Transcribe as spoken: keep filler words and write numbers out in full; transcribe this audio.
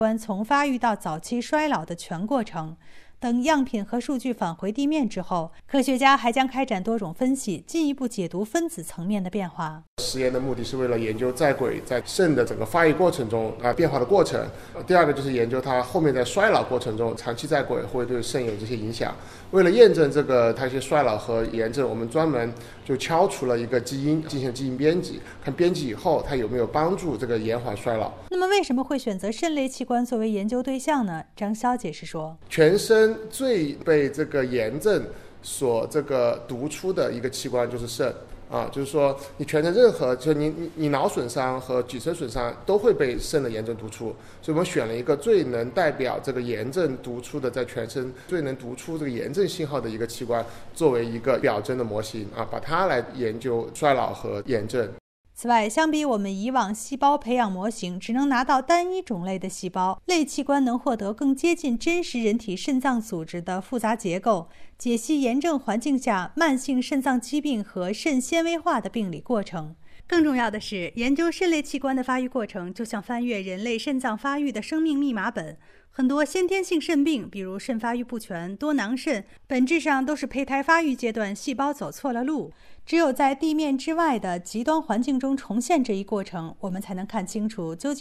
关从发育到早期衰老的全过程。等样品和数据返回地面之后，科学家还将开展多种分析，进一步解读分子层面的变化。 实验的目的是为了研究在轨在肾的整个发育过程中啊变化的过程。第二个就是研究它后面在衰老过程中长期在轨会对肾有这些影响。为了验证这个它一些衰老和炎症，我们专门就敲除了一个基因进行基因编辑，看编辑以后它有没有帮助这个延缓衰老。 那么为什么会选择肾类器官作为研究对象呢？张潇解释说， 全身最被这个炎症所这个读出的一个器官就是肾啊，就是说你全身任何就你你你脑损伤和脊髓损伤都会被肾的炎症读出，所以我们选了一个最能代表这个炎症读出的，在全身最能读出这个炎症信号的一个器官作为一个表征的模型啊，把它来研究衰老和炎症。 此外，相比我们以往细胞培养模型只能拿到单一种类的细胞，类器官能获得更接近真实人体肾脏组织的复杂结构，解析炎症环境下慢性肾脏疾病和肾纤维化的病理过程。更重要的是，研究肾类器官的发育过程就像翻阅人类肾脏发育的生命密码本。很多先天性肾病，比如肾发育不全、多囊肾，本质上都是胚胎发育阶段细胞走错了路。只有在地面之外的极端环境中重现这一过程，我们才能看清楚究竟